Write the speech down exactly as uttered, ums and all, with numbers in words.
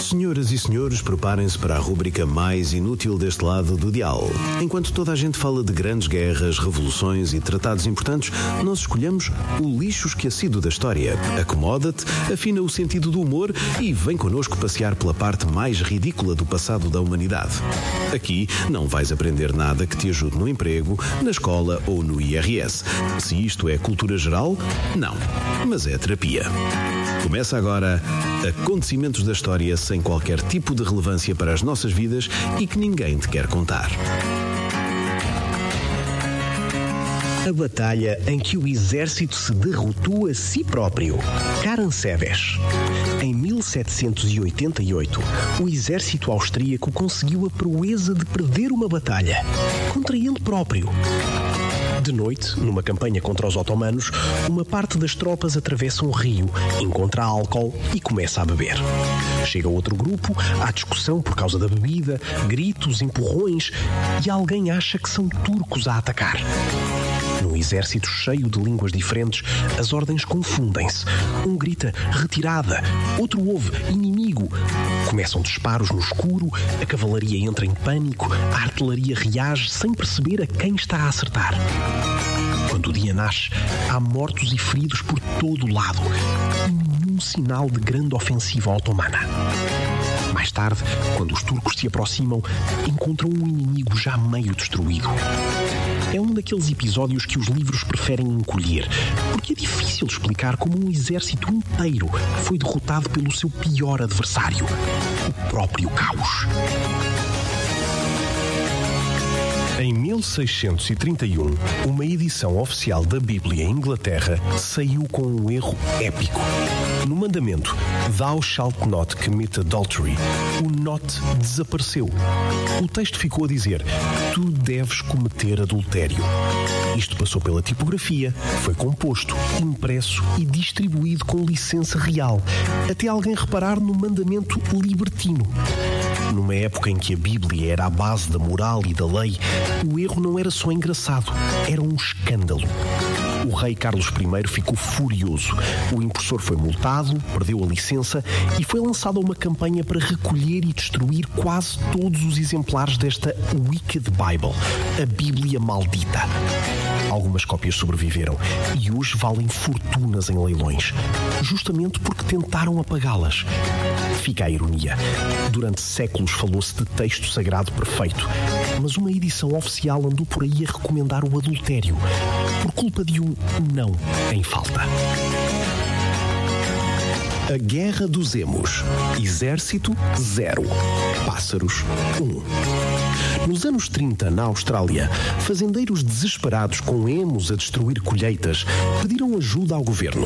Senhoras e senhores, preparem-se para a rúbrica mais inútil deste lado do dial. Enquanto toda a gente fala de grandes guerras, revoluções e tratados importantes, nós escolhemos o lixo esquecido da história. Acomoda-te, afina o sentido do humor e vem connosco passear pela parte mais ridícula do passado da humanidade. Aqui não vais aprender nada que te ajude no emprego, na escola ou no I R S. Se isto é cultura geral, não, mas é terapia. Começa agora Acontecimentos da História sem qualquer tipo de relevância para as nossas vidas e que ninguém te quer contar. A batalha em que o exército se derrotou a si próprio. Caranseves. Em mil setecentos e oitenta e oito, o exército austríaco conseguiu a proeza de perder uma batalha contra ele próprio. De noite, numa campanha contra os otomanos, uma parte das tropas atravessa um rio, encontra álcool e começa a beber. Chega outro grupo, há discussão por causa da bebida, gritos, empurrões e alguém acha que são turcos a atacar. Num exército cheio de línguas diferentes, as ordens confundem-se. Um grita retirada, outro ouve inimigo. Começam disparos no escuro, a cavalaria entra em pânico, a artilharia reage sem perceber a quem está a acertar. Quando o dia nasce, há mortos e feridos por todo o lado e nenhum sinal de grande ofensiva otomana. Mais tarde, quando os turcos se aproximam, encontram um inimigo já meio destruído. É um daqueles episódios que os livros preferem encolher, porque é difícil explicar como um exército inteiro foi derrotado pelo seu pior adversário, o próprio caos. Em mil seiscentos e trinta e um, uma edição oficial da Bíblia em Inglaterra saiu com um erro épico. No mandamento Thou shalt not commit adultery, o not desapareceu. O texto ficou a dizer: tu deves cometer adultério. Isto passou pela tipografia, foi composto, impresso e distribuído com licença real, até alguém reparar no mandamento libertino. Numa época em que a Bíblia era a base da moral e da lei, o erro não era só engraçado, era um escândalo. O rei Carlos I ficou furioso. O impressor foi multado, perdeu a licença e foi lançada uma campanha para recolher e destruir quase todos os exemplares desta Wicked Bible, a Bíblia maldita. Algumas cópias sobreviveram e hoje valem fortunas em leilões, justamente porque tentaram apagá-las. Fica a ironia. Durante séculos falou-se de texto sagrado perfeito, mas uma edição oficial andou por aí a recomendar o adultério, por culpa de um não em falta. A Guerra dos Emos. Exército, zero. Pássaros, um. Nos anos trinta, na Austrália, fazendeiros desesperados com emos a destruir colheitas pediram ajuda ao governo.